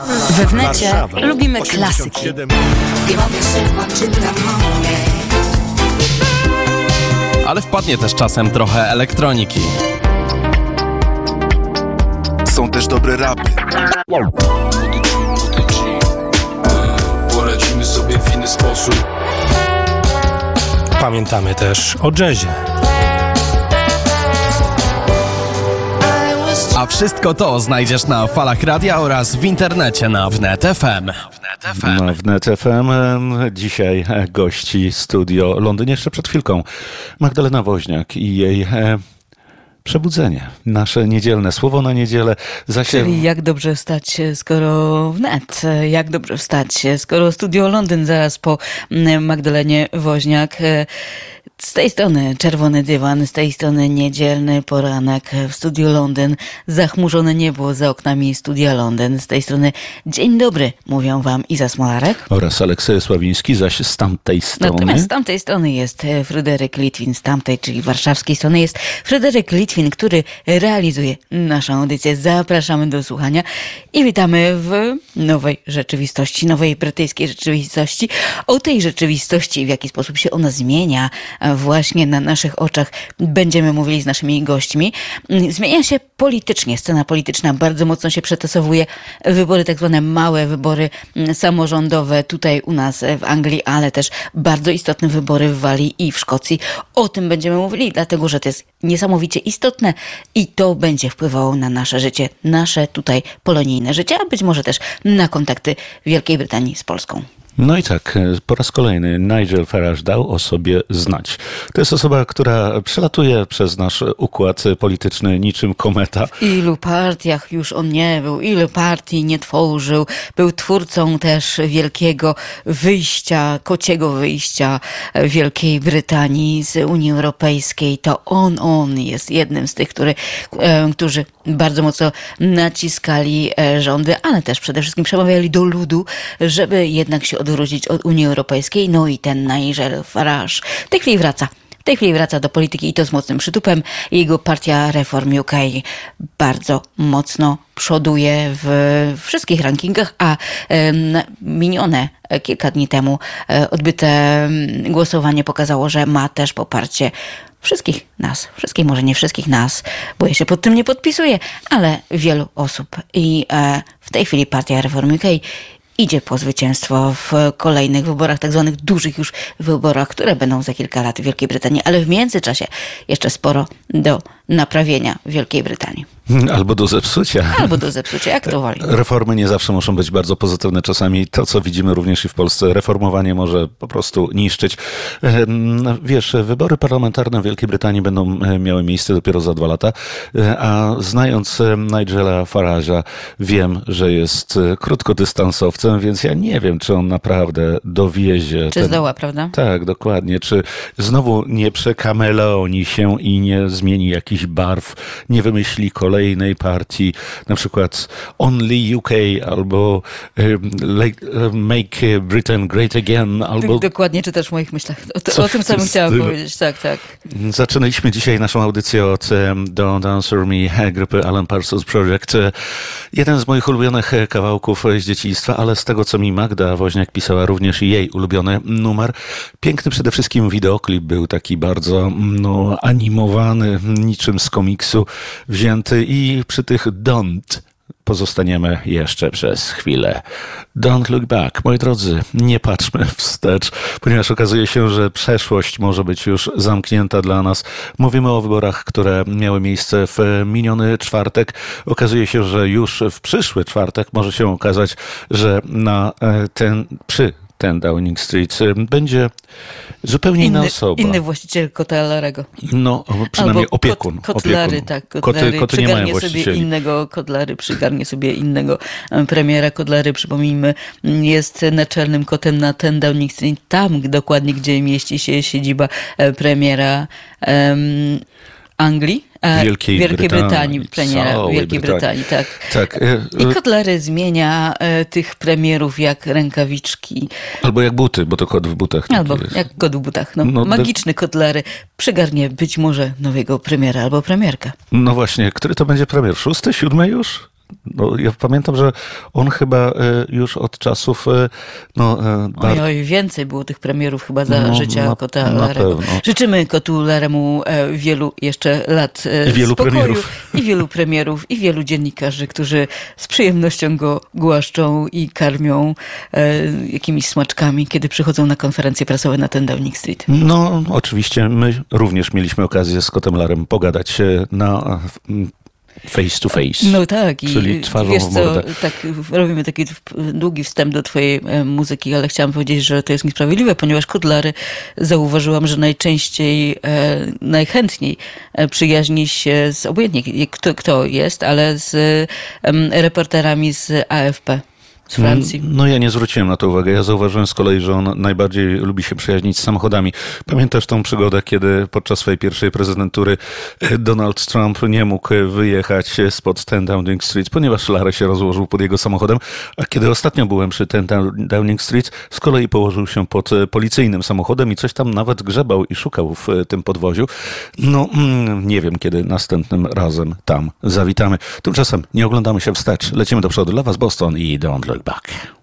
We wnecie lubimy klasyki. Ale wpadnie też czasem trochę elektroniki. Są też dobre rapy. Poradzimy sobie w inny sposób. Pamiętamy też o jazzie. A wszystko to znajdziesz na falach radia oraz w internecie na Wnet FM. No, Wnet FM dzisiaj gości studio Londyn. Jeszcze przed chwilką Magdalena Woźniak i jej przebudzenie. Nasze niedzielne słowo na niedzielę. Czyli jak dobrze wstać, skoro wnet? Jak dobrze wstać, skoro studio Londyn zaraz po Magdalenie Woźniak? Z tej strony czerwony dywan, z tej strony niedzielny poranek w studiu Londyn, zachmurzone niebo za oknami studia Londyn. Z tej strony dzień dobry, mówią wam Iza Smolarek oraz Aleksej Sławiński, zaś z tamtej strony. Natomiast z tamtej strony jest Fryderyk Litwin, z tamtej, czyli warszawskiej strony jest Fryderyk Litwin, który realizuje naszą audycję. Zapraszamy do słuchania i witamy w nowej rzeczywistości, nowej brytyjskiej rzeczywistości. O tej rzeczywistości, w jaki sposób się ona zmienia, właśnie na naszych oczach będziemy mówili z naszymi gośćmi. Zmienia się politycznie, scena polityczna bardzo mocno się przetasowuje. Wybory, tak zwane małe wybory samorządowe tutaj u nas w Anglii, ale też bardzo istotne wybory w Walii i w Szkocji. O tym będziemy mówili, dlatego że to jest niesamowicie istotne i to będzie wpływało na nasze życie, nasze tutaj polonijne życie, a być może też na kontakty Wielkiej Brytanii z Polską. No i tak, po raz kolejny Nigel Farage dał o sobie znać. To jest osoba, która przelatuje przez nasz układ polityczny niczym kometa. W ilu partiach już on nie był, ilu partii nie tworzył. Był twórcą też wielkiego wyjścia, kociego wyjścia Wielkiej Brytanii z Unii Europejskiej. To on jest jednym z tych, którzy bardzo mocno naciskali rządy, ale też przede wszystkim przemawiali do ludu, żeby jednak się odwrócić od Unii Europejskiej. No i ten Nigel Farage w tej chwili wraca do polityki i to z mocnym przytupem. Jego partia Reform UK bardzo mocno przoduje w wszystkich rankingach, a minione kilka dni temu odbyte głosowanie pokazało, że ma też poparcie wszystkich nas, może nie wszystkich nas, bo ja się pod tym nie podpisuję, ale wielu osób. I w tej chwili partia Reform UK idzie po zwycięstwo w kolejnych wyborach, tak zwanych dużych już wyborach, które będą za kilka lat w Wielkiej Brytanii, ale w międzyczasie jeszcze sporo do naprawienia w Wielkiej Brytanii. Albo do zepsucia, jak to woli. Reformy nie zawsze muszą być bardzo pozytywne. Czasami to, co widzimy również i w Polsce, reformowanie może po prostu niszczyć. Wiesz, wybory parlamentarne w Wielkiej Brytanii będą miały miejsce dopiero za 2 lata, a znając Nigela Farage'a wiem, że jest krótkodystansowcem, więc ja nie wiem, czy on naprawdę dowiezie. Czy zdoła, prawda? Tak, dokładnie. Czy znowu nie przekameleoni się i nie zmieni jakichś barw, nie wymyśli kolejnej partii, na przykład Only UK albo Make Britain Great Again, albo... Dokładnie czytasz w moich myślach. O tym samym chciałam powiedzieć. Tak. Zaczynaliśmy dzisiaj naszą audycję od Don't Answer Me grupy Alan Parsons Project. Jeden z moich ulubionych kawałków z dzieciństwa, ale z tego, co mi Magda Woźniak pisała, również jej ulubiony numer. Piękny przede wszystkim wideoklip był taki bardzo animowany, niczym z komiksu wzięty i przy tych don't pozostaniemy jeszcze przez chwilę. Don't look back. Moi drodzy, nie patrzmy wstecz, ponieważ okazuje się, że przeszłość może być już zamknięta dla nas. Mówimy o wyborach, które miały miejsce w miniony czwartek. Okazuje się, że już w przyszły czwartek może się okazać, że przy Downing Street będzie zupełnie inna osoba. Inny właściciel kota Larego. No, przynajmniej opiekun. Kotlary, tak. Koty nie mają właścicieli. Przygarnie sobie innego premiera. Kotlary, przypomnijmy, jest naczelnym kotem na Downing Street, tam dokładnie, gdzie mieści się siedziba premiera Anglii. Wielkiej Brytanii, premiera Wielkiej Brytanii, tak. I Kotlary zmienia tych premierów jak rękawiczki. Albo jak buty, bo to kot w butach. Albo jak kot w butach. Magiczny Kotlary przygarnie być może nowego premiera albo premierkę. No właśnie, który to będzie premier? 6., 7. już? No, ja pamiętam, że on chyba już od czasów... Oj, więcej było tych premierów chyba za życia Kota na Larego. pewno. Życzymy Kotu Laremu wielu jeszcze lat I wielu spokoju. premierów. I wielu premierów. I wielu dziennikarzy, którzy z przyjemnością go głaszczą i karmią jakimiś smaczkami, kiedy przychodzą na konferencje prasowe na ten Downing Street. No, oczywiście my również mieliśmy okazję z Kotem Larem pogadać na face to face. No tak. Czyli I twarzą wiesz w co, mordę. tak robimy taki długi wstęp do twojej muzyki, ale chciałam powiedzieć, że to jest niesprawiedliwe, ponieważ Kot Lary zauważyłam, że najczęściej, najchętniej przyjaźni się z obojętnie kto jest, ale z reporterami z AFP. Z Francji. No ja nie zwróciłem na to uwagę. Ja zauważyłem z kolei, że on najbardziej lubi się przyjaźnić z samochodami. Pamiętasz tą przygodę, kiedy podczas swojej pierwszej prezydentury Donald Trump nie mógł wyjechać spod 10 Downing Street, ponieważ Larry się rozłożył pod jego samochodem, a kiedy ostatnio byłem przy 10 Downing Street, z kolei położył się pod policyjnym samochodem i coś tam nawet grzebał i szukał w tym podwoziu. No, nie wiem, kiedy następnym razem tam zawitamy. Tymczasem nie oglądamy się wstecz. Lecimy do przodu. Dla was Boston i Don't Look Back.